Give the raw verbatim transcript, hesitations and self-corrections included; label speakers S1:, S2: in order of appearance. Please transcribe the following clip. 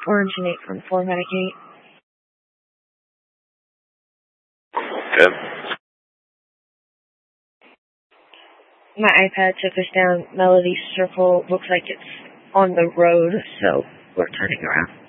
S1: Orange and eight from four Medicaid.
S2: Good.
S1: My iPad took us down Melody Circle. Looks like it's on the road, so we're turning around.